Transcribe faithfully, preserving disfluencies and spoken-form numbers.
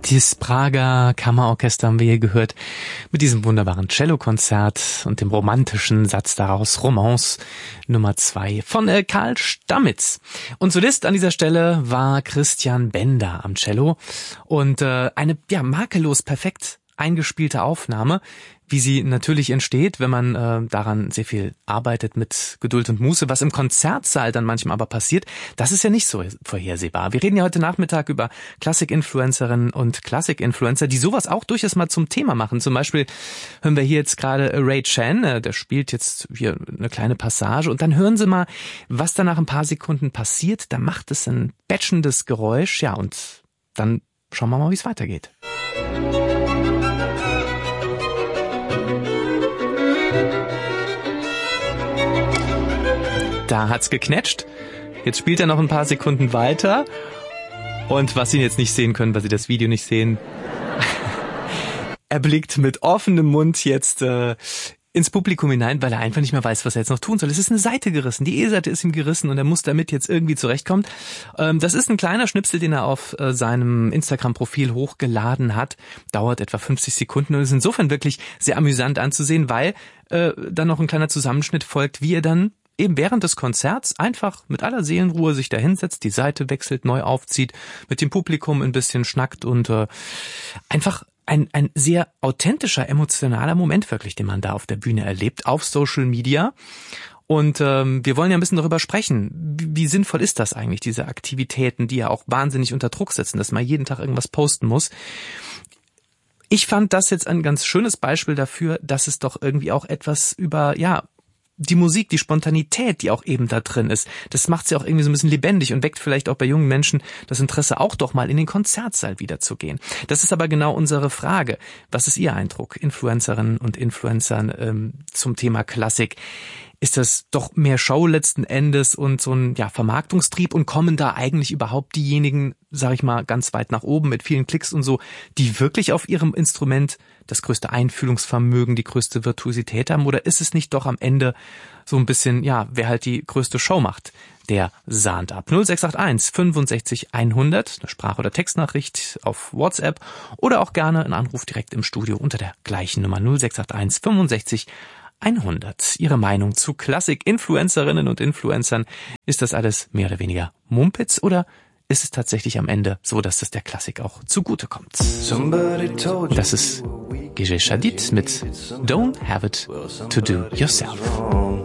Das Prager Kammerorchester haben wir hier gehört mit diesem wunderbaren Cellokonzert und dem romantischen Satz daraus, Romance Nummer zwei von äh, Karl Stammitz. Und Solist an dieser Stelle war Christian Bender am Cello und äh, eine ja makellos perfekt eingespielte Aufnahme, wie sie natürlich entsteht, wenn man äh, daran sehr viel arbeitet mit Geduld und Muße. Was im Konzertsaal dann manchmal aber passiert, das ist ja nicht so vorhersehbar. Wir reden ja heute Nachmittag über Klassik-Influencerinnen und Klassik-Influencer, die sowas auch durchaus mal zum Thema machen. Zum Beispiel hören wir hier jetzt gerade Ray Chan, äh, der spielt jetzt hier eine kleine Passage und dann hören Sie mal, was da nach ein paar Sekunden passiert. Da macht es ein batschendes Geräusch, ja, und dann schauen wir mal, wie es weitergeht. Da hat's geknetscht. Jetzt spielt er noch ein paar Sekunden weiter. Und was Sie jetzt nicht sehen können, weil Sie das Video nicht sehen, er blickt mit offenem Mund jetzt äh, ins Publikum hinein, weil er einfach nicht mehr weiß, was er jetzt noch tun soll. Es ist eine Seite gerissen, die E-Seite ist ihm gerissen und er muss damit jetzt irgendwie zurechtkommen. Ähm, das ist ein kleiner Schnipsel, den er auf äh, seinem Instagram-Profil hochgeladen hat. Dauert etwa fünfzig Sekunden und ist insofern wirklich sehr amüsant anzusehen, weil äh, dann noch ein kleiner Zusammenschnitt folgt, wie er dann eben während des Konzerts einfach mit aller Seelenruhe sich da hinsetzt, die Seite wechselt, neu aufzieht, mit dem Publikum ein bisschen schnackt und äh, einfach ein ein sehr authentischer, emotionaler Moment wirklich, den man da auf der Bühne erlebt, auf Social Media. Und ähm, wir wollen ja ein bisschen darüber sprechen, wie, wie sinnvoll ist das eigentlich, diese Aktivitäten, die ja auch wahnsinnig unter Druck setzen, dass man jeden Tag irgendwas posten muss. Ich fand das jetzt ein ganz schönes Beispiel dafür, dass es doch irgendwie auch etwas über, ja, die Musik, die Spontanität, die auch eben da drin ist, das macht sie auch irgendwie so ein bisschen lebendig und weckt vielleicht auch bei jungen Menschen das Interesse, auch doch mal in den Konzertsaal wiederzugehen. Das ist aber genau unsere Frage. Was ist Ihr Eindruck, Influencerinnen und Influencern ähm, zum Thema Klassik? Ist das doch mehr Show letzten Endes und so ein ja Vermarktungstrieb und kommen da eigentlich überhaupt diejenigen, sag ich mal, ganz weit nach oben mit vielen Klicks und so, die wirklich auf ihrem Instrument das größte Einfühlungsvermögen, die größte Virtuosität haben? Oder ist es nicht doch am Ende so ein bisschen, ja, wer halt die größte Show macht, der sahnt ab? null sechs acht eins fünfundsechzig hundert, eine Sprach- oder Textnachricht auf WhatsApp oder auch gerne ein Anruf direkt im Studio unter der gleichen Nummer null sechs acht eins fünfundsechzig hundert. Ihre Meinung zu Klassik-Influencerinnen und Influencern, ist das alles mehr oder weniger Mumpitz oder ist es tatsächlich am Ende so, dass das der Klassik auch zugutekommt? Das ist Gigi Hadid mit Don't Have It To Do Yourself.